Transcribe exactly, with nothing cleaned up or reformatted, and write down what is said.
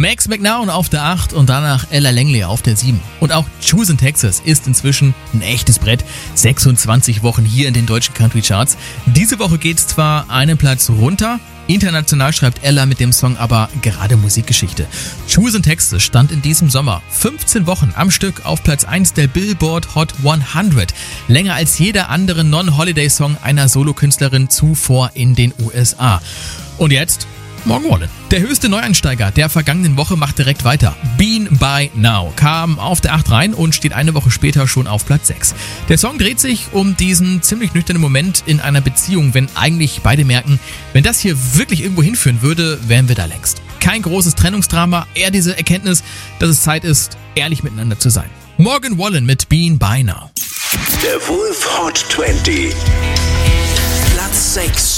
Max McNown auf der acht und danach Ella Langley auf der sieben. Und auch Choose in Texas ist inzwischen ein echtes Brett. sechsundzwanzig Wochen hier in den deutschen Country Charts. Diese Woche geht's zwar einen Platz runter, international schreibt Ella mit dem Song aber gerade Musikgeschichte. Choose in Texas stand in diesem Sommer fünfzehn Wochen am Stück auf Platz eins der Billboard Hot hundert. Länger als jeder andere Non-Holiday-Song einer Solokünstlerin zuvor in den U S A. Und jetzt Morgan Wallen. Der höchste Neueinsteiger der vergangenen Woche macht direkt weiter. Been By Now kam auf der acht rein und steht eine Woche später schon auf Platz sechs. Der Song dreht sich um diesen ziemlich nüchternen Moment in einer Beziehung, wenn eigentlich beide merken, wenn das hier wirklich irgendwo hinführen würde, wären wir da längst. Kein großes Trennungsdrama, eher diese Erkenntnis, dass es Zeit ist, ehrlich miteinander zu sein. Morgan Wallen mit Been By Now. Der Wolf Hot zwanzig. Platz sechs.